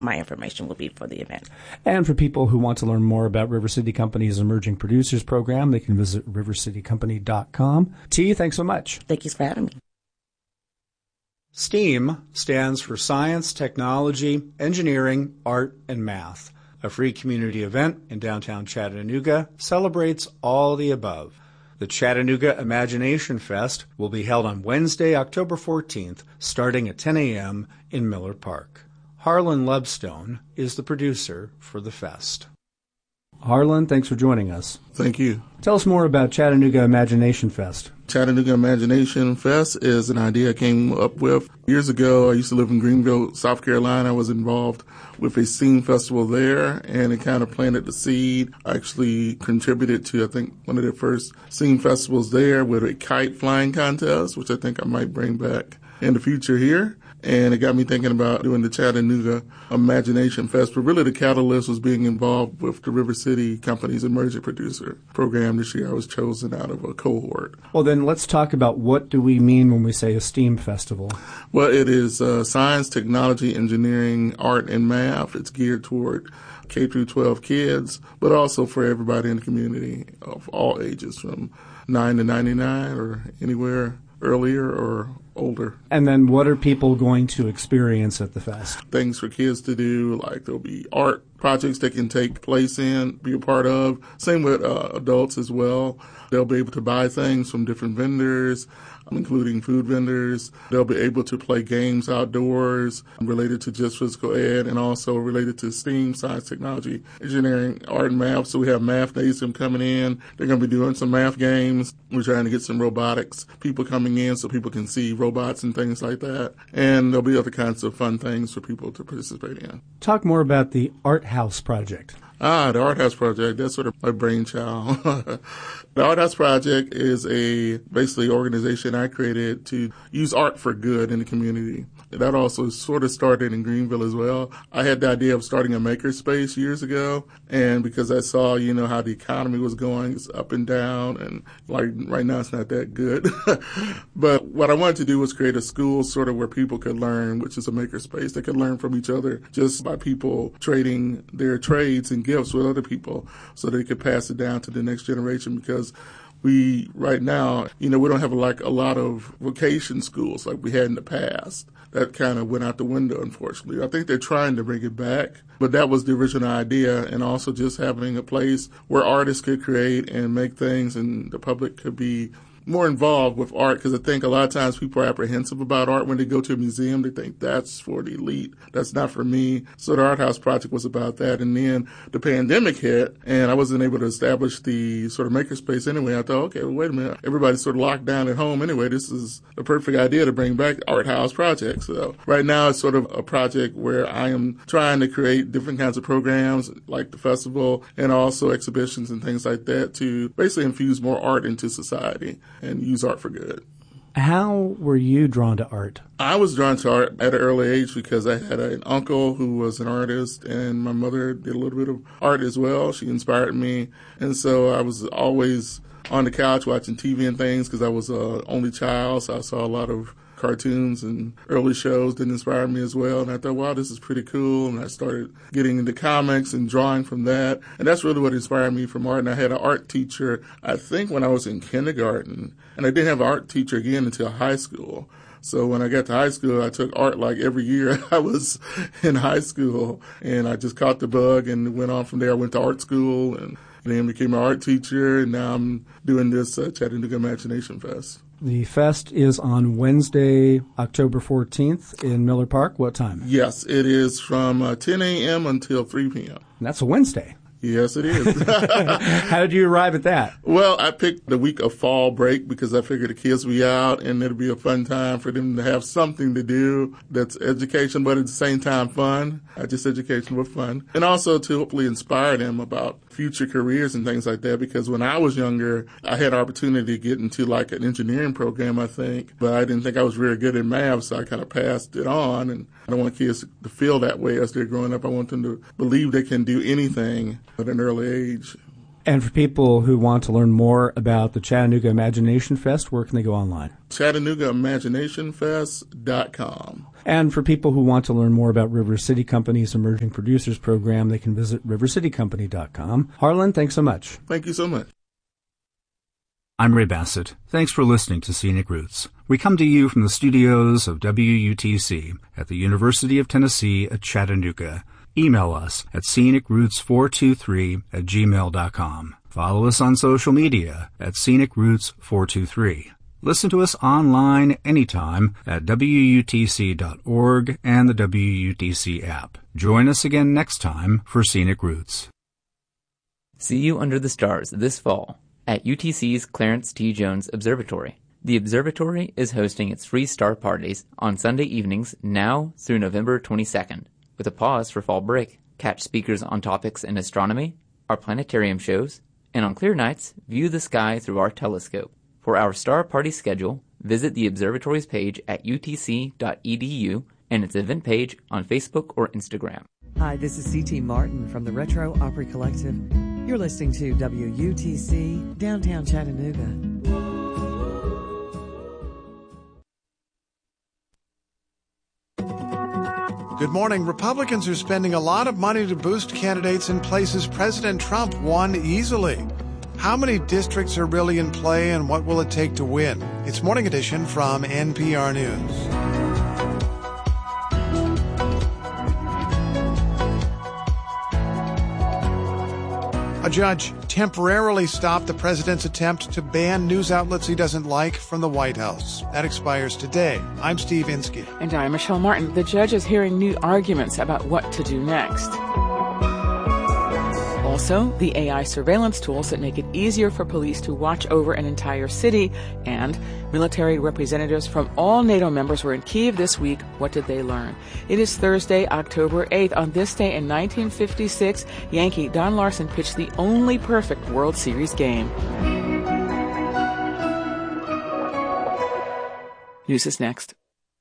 my information will be for the event. And for people who want to learn more about River City Company's Emerging Producers Program, they can visit rivercitycompany.com. T, thanks so much. Thank you for having me. STEAM stands for Science, Technology, Engineering, Art, and Math. A free community event in downtown Chattanooga celebrates all the above. The Chattanooga Imagination Fest will be held on Wednesday, October 14th, starting at 10 a.m. in Miller Park. Harlan Lovestone is the producer for the fest. Harlan, thanks for joining us. Thank you. Tell us more about Chattanooga Imagination Fest. Chattanooga Imagination Fest is an idea I came up with years ago. I used to live in Greenville, South Carolina. I was involved with a STEAM festival there, and it kind of planted the seed. I actually contributed to, I think, one of the first STEAM festivals there with a kite flying contest, which I think I might bring back in the future here. And it got me thinking about doing the Chattanooga Imagination Fest. But really the catalyst was being involved with the River City Company's Emerging Producer Program this year. I was chosen out of a cohort. Well, then let's talk about what do we mean when we say a STEAM festival? Well, it is science, technology, engineering, art, and math. It's geared toward K through 12 kids, but also for everybody in the community of all ages, from 9 to 99 or anywhere earlier or older. And then what are people going to experience at the fest? Things for kids to do, like there'll be art projects they can take place in, be a part of. Same with adults as well. They'll be able to buy things from different vendors, including food vendors. They'll be able to play games outdoors related to just physical ed and also related to STEAM, science, technology, engineering, art, and math. So we have math days coming in. They're going to be doing some math games. We're trying to get some robotics people coming in so people can see robots and things like that. And there'll be other kinds of fun things for people to participate in. Talk more about the Art House Project. The Art House Project, that's sort of my brainchild. The Art House Project is a basically organization I created to use art for good in the community. That also sort of started in Greenville as well. I had the idea of starting a makerspace years ago, and because I saw, how the economy was going, it's up and down, and like right now it's not that good. But what I wanted to do was create a school sort of where people could learn, which is a makerspace. They could learn from each other just by people trading their trades and gifts with other people so they could pass it down to the next generation, because right now, we don't have like a lot of vocation schools like we had in the past. That kind of went out the window, unfortunately. I think they're trying to bring it back, but that was the original idea, and also just having a place where artists could create and make things and the public could be more involved with art, because I think a lot of times people are apprehensive about art when they go to a museum. They think that's for the elite. That's not for me. So the Art House Project was about that. And then the pandemic hit, and I wasn't able to establish the sort of makerspace anyway. I thought, okay, well, wait a minute. Everybody's sort of locked down at home anyway. This is a perfect idea to bring back Art House Project. So right now it's sort of a project where I am trying to create different kinds of programs like the festival and also exhibitions and things like that to basically infuse more art into society and use art for good. How were you drawn to art? I was drawn to art at an early age because I had an uncle who was an artist, and my mother did a little bit of art as well. She inspired me, and so I was always on the couch watching TV and things because I was an only child, so I saw a lot of cartoons and early shows that inspired me as well. And I thought, wow, this is pretty cool. And I started getting into comics and drawing from that. And that's really what inspired me from art. And I had an art teacher, I think, when I was in kindergarten. And I didn't have an art teacher again until high school. So when I got to high school, I took art like every year I was in high school. And I just caught the bug and went on from there. I went to art school and then became an art teacher. And now I'm doing this Chattanooga Imagination Fest. The fest is on Wednesday, October 14th in Miller Park. What time? Yes, it is from 10 a.m. until 3 p.m. And that's a Wednesday. Yes, it is. How did you arrive at that? Well, I picked the week of fall break because I figured the kids would be out and it'll be a fun time for them to have something to do that's education, but at the same time fun. Just education with fun. And also to hopefully inspire them about future careers and things like that, because when I was younger, I had opportunity to get into like an engineering program, I think, but I didn't think I was very good at math, so I kind of passed it on. And I don't want kids to feel that way as they're growing up. I want them to believe they can do anything at an early age. And for people who want to learn more about the Chattanooga Imagination Fest, where can they go online? ChattanoogaImaginationFest.com. And for people who want to learn more about River City Company's Emerging Producers Program, they can visit rivercitycompany.com. Harlan, thanks so much. Thank you so much. I'm Ray Bassett. Thanks for listening to Scenic Roots. We come to you from the studios of WUTC at the University of Tennessee at Chattanooga. Email us at scenicroots423@gmail.com. Follow us on social media at scenicroots423. Listen to us online anytime at WUTC.org and the WUTC app. Join us again next time for Scenic Roots. See you under the stars this fall at UTC's Clarence T. Jones Observatory. The observatory is hosting its free star parties on Sunday evenings now through November 22nd, with a pause for fall break. Catch speakers on topics in astronomy, our planetarium shows, and on clear nights, view the sky through our telescope. For our star party schedule, visit the observatory's page at utc.edu and its event page on Facebook or Instagram. Hi, this is C.T. Martin from the Retro Opry Collective. You're listening to WUTC, downtown Chattanooga. Good morning. Republicans are spending a lot of money to boost candidates in places President Trump won easily. How many districts are really in play and what will it take to win? It's Morning Edition from NPR News. A judge temporarily stopped the president's attempt to ban news outlets he doesn't like from the White House. That expires today. I'm Steve Inskeep. And I'm Michelle Martin. The judge is hearing new arguments about what to do next. Also, the AI surveillance tools that make it easier for police to watch over an entire city, and military representatives from all NATO members were in Kyiv this week. What did they learn? It is Thursday, October 8th. On this day in 1956, Yankee Don Larson pitched the only perfect World Series game. News is next.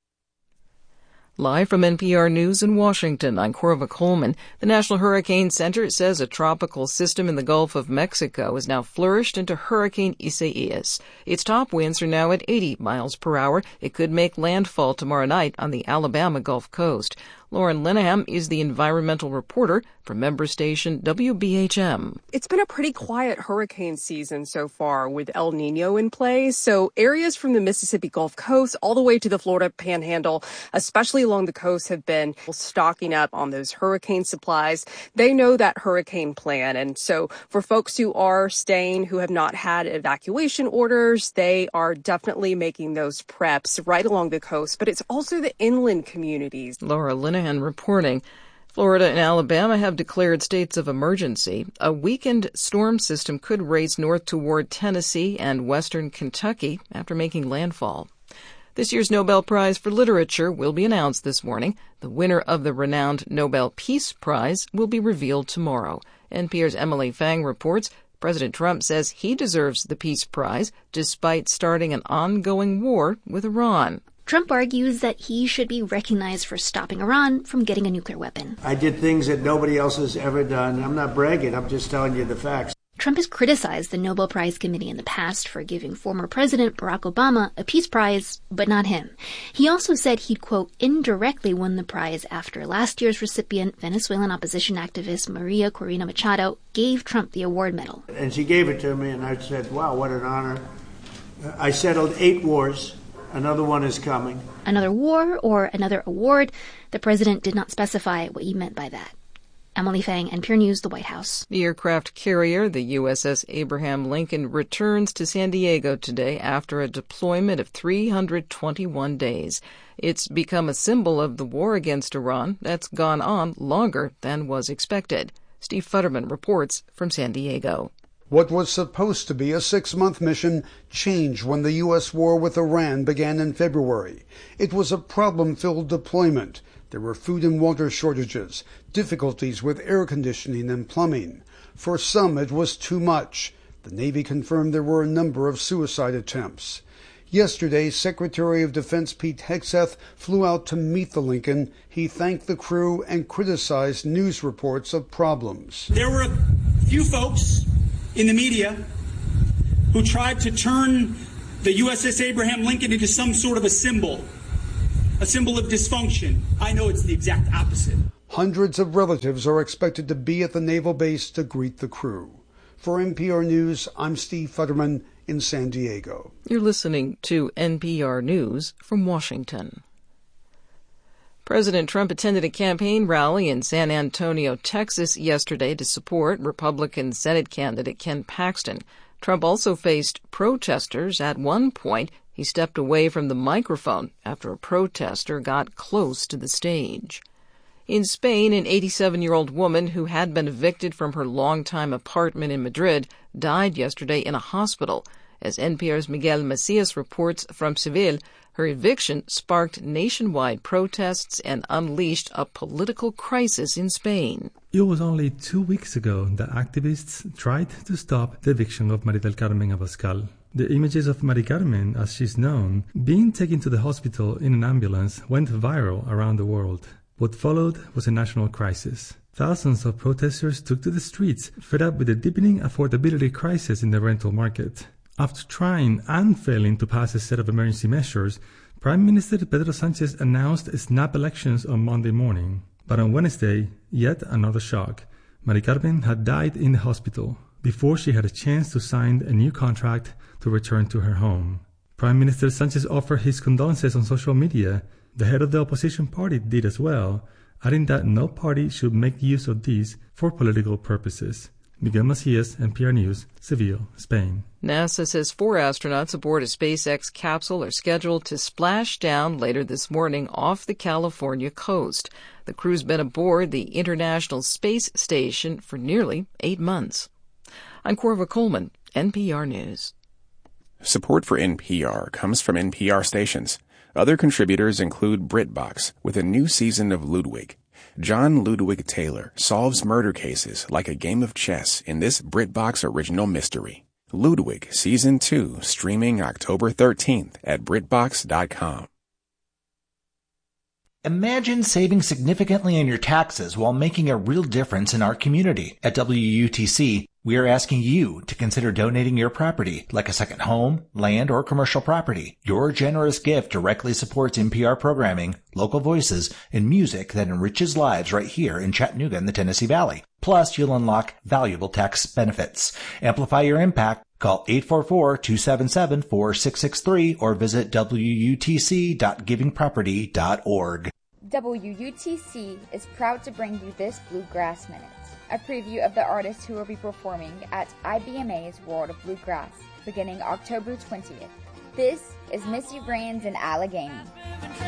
Live from NPR News in Washington, I'm Corva Coleman. The National Hurricane Center says a tropical system in the Gulf of Mexico has now flourished into Hurricane Isaias. Its top winds are now at 80 miles per hour. It could make landfall tomorrow night on the Alabama Gulf Coast. Lauren Linehan is the environmental reporter for member station WBHM. It's been a pretty quiet hurricane season so far with El Nino in play. So areas from the Mississippi Gulf Coast all the way to the Florida Panhandle, especially along the coast, have been stocking up on those hurricane supplies. They know that hurricane plan. And so for folks who are staying, who have not had evacuation orders, they are definitely making those preps right along the coast. But it's also the inland communities. Laura Linehan reporting. Florida and Alabama have declared states of emergency. A weakened storm system could race north toward Tennessee and western Kentucky after making landfall. This year's Nobel Prize for Literature will be announced this morning. The winner of the renowned Nobel Peace Prize will be revealed tomorrow. NPR's Emily Fang reports President Trump says he deserves the Peace Prize despite starting an ongoing war with Iran. Trump argues that he should be recognized for stopping Iran from getting a nuclear weapon. I did things that nobody else has ever done. I'm not bragging. I'm just telling you the facts. Trump has criticized the Nobel Prize Committee in the past for giving former President Barack Obama a peace prize, but not him. He also said he'd, quote, indirectly won the prize after last year's recipient, Venezuelan opposition activist Maria Corina Machado, gave Trump the award medal. And she gave it to me, and I said, wow, what an honor. I settled 8 wars. Another one is coming. Another war or another award? The president did not specify what he meant by that. Emily Fang, NPR News, the White House. The aircraft carrier, the USS Abraham Lincoln, returns to San Diego today after a deployment of 321 days. It's become a symbol of the war against Iran that's gone on longer than was expected. Steve Futterman reports from San Diego. What was supposed to be a 6-month mission changed when the U.S. war with Iran began in February. It was a problem-filled deployment. There were food and water shortages, difficulties with air conditioning and plumbing. For some, it was too much. The Navy confirmed there were a number of suicide attempts. Yesterday, Secretary of Defense Pete Hegseth flew out to meet the Lincoln. He thanked the crew and criticized news reports of problems. There were a few folks in the media who tried to turn the USS Abraham Lincoln into some sort of a symbol a symbol of dysfunction. I know it's the exact opposite. Hundreds of relatives are expected to be at the naval base to greet the crew. For NPR News, I'm Steve Futterman in San Diego. You're listening to NPR News from Washington. President Trump attended a campaign rally in San Antonio, Texas yesterday to support Republican Senate candidate Ken Paxton. Trump also faced protesters. At one point, he stepped away from the microphone after a protester got close to the stage. In Spain, an 87-year-old woman who had been evicted from her longtime apartment in Madrid died yesterday in a hospital. As NPR's Miguel Macias reports from Seville, her eviction sparked nationwide protests and unleashed a political crisis in Spain. It was only 2 weeks ago that activists tried to stop the eviction of María del Carmen Abascal. The images of María Carmen, as she's known, being taken to the hospital in an ambulance went viral around the world. What followed was a national crisis. Thousands of protesters took to the streets, fed up with the deepening affordability crisis in the rental market. After trying and failing to pass a set of emergency measures, Prime Minister Pedro Sánchez announced snap elections on Monday morning. But on Wednesday, yet another shock. María Carmen had died in the hospital before she had a chance to sign a new contract to return to her home. Prime Minister Sánchez offered his condolences on social media. The head of the opposition party did as well, adding that no party should make use of these for political purposes. Miguel Macias, NPR News, Seville, Spain. NASA says 4 astronauts aboard a SpaceX capsule are scheduled to splash down later this morning off the California coast. The crew's been aboard the International Space Station for nearly 8 months. I'm Corva Coleman, NPR News. Support for NPR comes from NPR stations. Other contributors include BritBox with a new season of Ludwig. John Ludwig Taylor solves murder cases like a game of chess in this BritBox original mystery. Ludwig Season 2 streaming October 13th at BritBox.com. Imagine saving significantly on your taxes while making a real difference in our community. At WUTC, we are asking you to consider donating your property, like a second home, land, or commercial property. Your generous gift directly supports NPR programming, local voices, and music that enriches lives right here in Chattanooga and the Tennessee Valley. Plus, you'll unlock valuable tax benefits. Amplify your impact. Call 844-277-4663 or visit wutc.givingproperty.org. WUTC is proud to bring you this Bluegrass Minute, a preview of the artists who will be performing at IBMA's World of Bluegrass, beginning October 20th. This is Missy Brands in Allegheny.